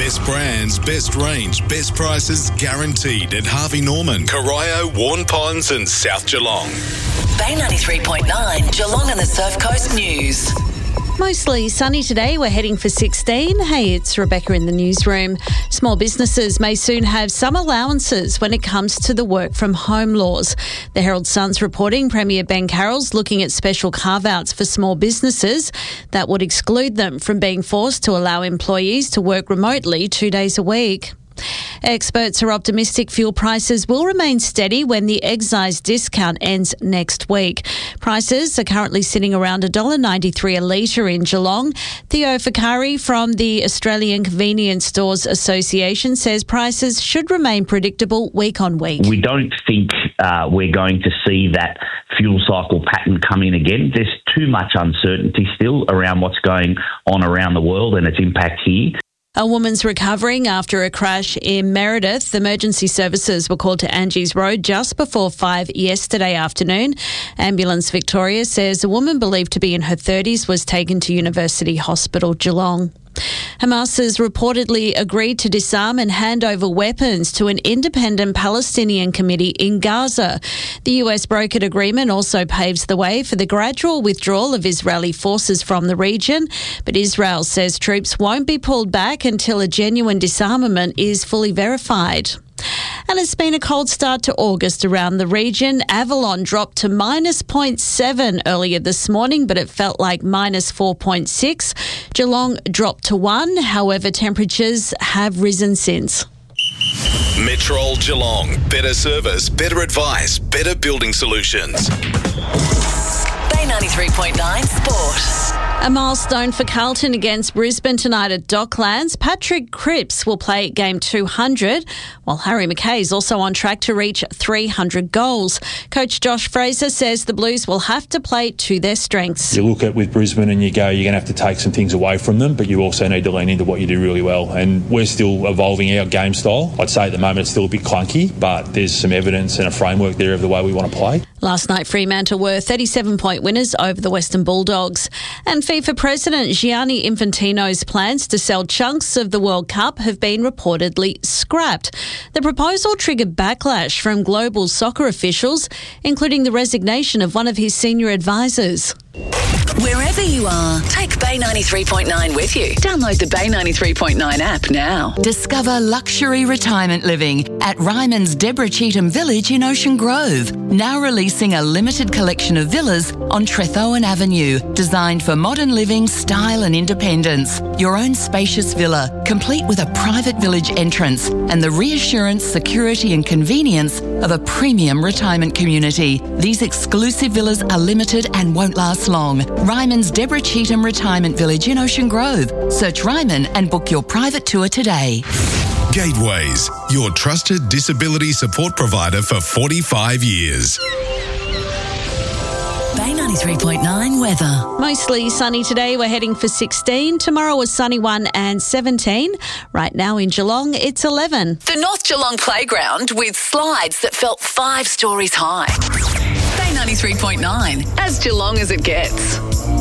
Best brands, best range, best prices guaranteed at Harvey Norman, Corio, Warren Ponds and South Geelong. Bay 93.9, Geelong and the Surf Coast News. Mostly sunny today. We're heading for 16. Hey, it's Rebecca in the newsroom. Small businesses may soon have some allowances when it comes to the work from home laws. The Herald Sun's reporting Premier Ben Carroll's looking at special carve-outs for small businesses that would exclude them from being forced to allow employees to work remotely 2 days a week. Experts are optimistic fuel prices will remain steady when the excise discount ends next week. Prices are currently sitting around $1.93 a litre in Geelong. Theo Fakari from the Australian Convenience Stores Association says prices should remain predictable week on week. We don't think we're going to see that fuel cycle pattern come in again. There's too much uncertainty still around what's going on around the world and its impact here. A woman's recovering after a crash in Meredith. Emergency services were called to Angie's Road just before 5 yesterday afternoon. Ambulance Victoria says a woman believed to be in her 30s was taken to University Hospital Geelong. Hamas has reportedly agreed to disarm and hand over weapons to an independent Palestinian committee in Gaza. The US brokered agreement also paves the way for the gradual withdrawal of Israeli forces from the region, but Israel says troops won't be pulled back until a genuine disarmament is fully verified. And it's been a cold start to August around the region. Avalon dropped to minus 0.7 earlier this morning, but it felt like minus 4.6. Geelong dropped to 1. However, temperatures have risen since. Metrol Geelong. Better service, better advice, better building solutions. Bay 93.9 Sport. A milestone for Carlton against Brisbane tonight at Docklands. Patrick Cripps will play game 200, while Harry McKay is also on track to reach 300 goals. Coach Josh Fraser says the Blues will have to play to their strengths. You look at with Brisbane and you go, you're going to have to take some things away from them, but you also need to lean into what you do really well. And we're still evolving our game style. I'd say at the moment it's still a bit clunky, but there's some evidence and a framework there of the way we want to play. Last night, Fremantle were 37-point winners over the Western Bulldogs. And FIFA President Gianni Infantino's plans to sell chunks of the World Cup have been reportedly scrapped. The proposal triggered backlash from global soccer officials, including the resignation of one of his senior advisors. Wherever you are, take Bay 93.9 with you. Download the Bay 93.9 app now. Discover luxury retirement living at Ryman's Deborah Cheetham Village in Ocean Grove. Now releasing a limited collection of villas on Trethowan Avenue, designed for modern living, style and independence. Your own spacious villa, complete with a private village entrance and the reassurance, security and convenience of a premium retirement community. These exclusive villas are limited and won't last long. Ryman's Deborah Cheetham Retirement Village in Ocean Grove. Search Ryman and book your private tour today. Gateways, your trusted disability support provider for 45 years. Bay 93.9 weather. Mostly sunny today. We're heading for 16. Tomorrow a sunny one and 17. Right now in Geelong, it's 11. The North Geelong Playground with slides that felt 5 stories high. Bay 93.9, as Geelong as it gets.